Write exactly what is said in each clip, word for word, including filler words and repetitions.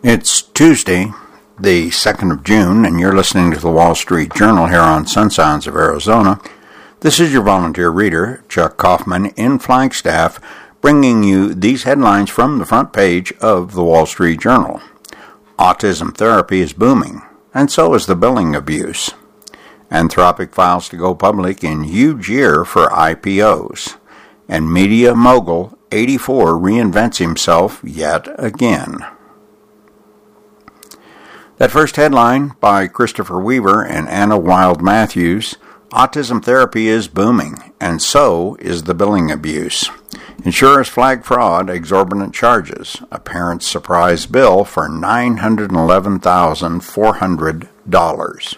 It's Tuesday, the second of June, and you're listening to the Wall Street Journal here on Sun Sounds of Arizona. This is your volunteer reader, Chuck Kaufman, in Flagstaff, bringing you these headlines from the front page of the Wall Street Journal. Autism therapy is booming, and so is the billing abuse. Anthropic files to go public in huge year for I P Os. And media mogul eighty-four reinvents himself yet again. That first headline by Christopher Weaver and Anna Wild Matthews, autism therapy is booming, and so is the billing abuse. Insurers flag fraud, exorbitant charges, a parent's surprise bill for nine hundred eleven thousand four hundred dollars.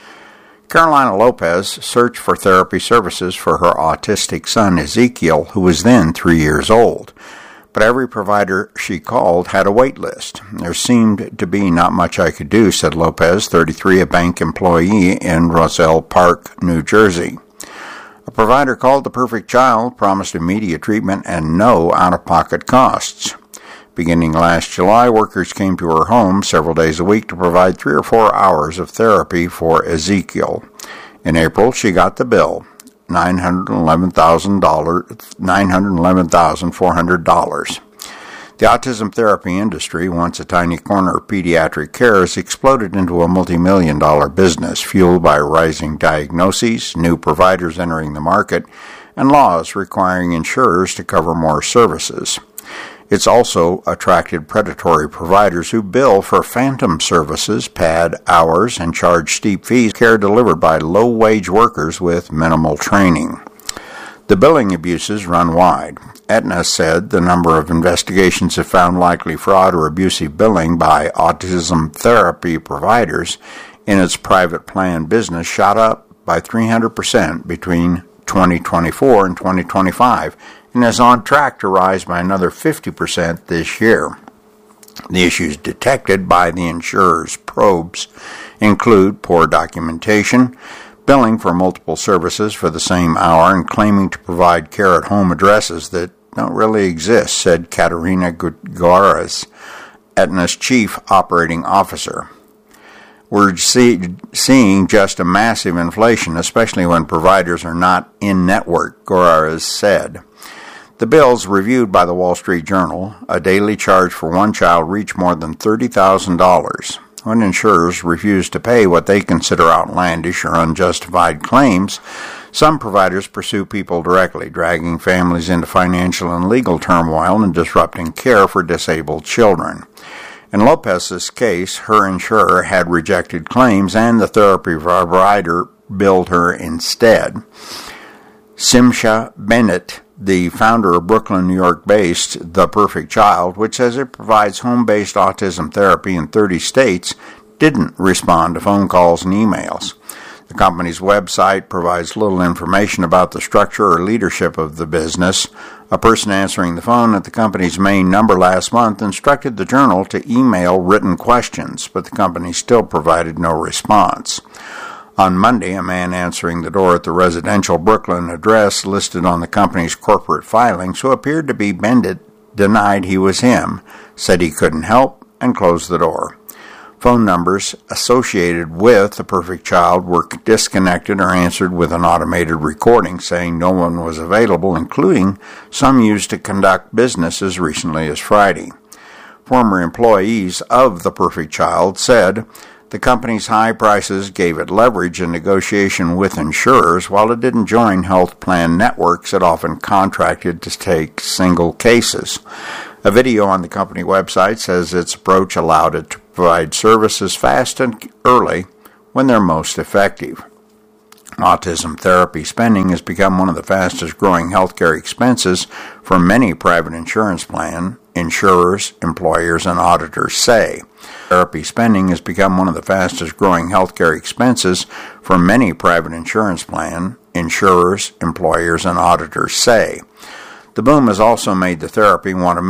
Carolina Lopez searched for therapy services for her autistic son Ezekiel, who was then three years old. But every provider she called had a wait list. There seemed to be not much I could do, said Lopez, thirty-three, a bank employee in Roselle Park, New Jersey. A provider called The Perfect Child, promised immediate treatment and no out-of-pocket costs. Beginning last July, workers came to her home several days a week to provide three or four hours of therapy for Ezekiel. In April, she got the bill. nine hundred eleven thousand dollars, nine hundred eleven thousand four hundred dollars. The autism therapy industry, once a tiny corner of pediatric care, has exploded into a multi-million dollar business fueled by rising diagnoses, new providers entering the market, and laws requiring insurers to cover more services. It's also attracted predatory providers who bill for phantom services, pad hours, and charge steep fees for care delivered by low-wage workers with minimal training. The billing abuses run wide. Aetna said the number of investigations that found likely fraud or abusive billing by autism therapy providers in its private plan business shot up by three hundred percent between twenty twenty-four and twenty twenty-five, and is on track to rise by another fifty percent this year. The issues detected by the insurer's probes include poor documentation, billing for multiple services for the same hour, and claiming to provide care at home addresses that don't really exist, said Katerina Guaras, Aetna's chief operating officer. We're see, seeing just a massive inflation, especially when providers are not in-network, Guaras said. The bills reviewed by the Wall Street Journal, a daily charge for one child, reached more than thirty thousand dollars. When insurers refuse to pay what they consider outlandish or unjustified claims, some providers pursue people directly, dragging families into financial and legal turmoil and disrupting care for disabled children. In Lopez's case, her insurer had rejected claims and the therapy provider billed her instead. Simsha Bennett, the founder of Brooklyn, New York-based The Perfect Child, which says it provides home-based autism therapy in thirty states, didn't respond to phone calls and emails. The company's website provides little information about the structure or leadership of the business. A person answering the phone at the company's main number last month instructed the Journal to email written questions, but the company still provided no response. On Monday, a man answering the door at the residential Brooklyn address listed on the company's corporate filings, who appeared to be Bennett, denied he was him, said he couldn't help, and closed the door. Phone numbers associated with The Perfect Child were disconnected or answered with an automated recording saying no one was available, including some used to conduct business as recently as Friday. Former employees of The Perfect Child said the company's high prices gave it leverage in negotiation with insurers, while it didn't join health plan networks it often contracted to take single cases. A video on the company website says its approach allowed it to provide services fast and early when they're most effective. Autism therapy spending has become one of the fastest growing healthcare expenses for many private insurance plan insurers, employers, and auditors say. Therapy spending has become one of the fastest growing healthcare expenses for many private insurance plan insurers, employers, and auditors say. The boom has also made the therapy one of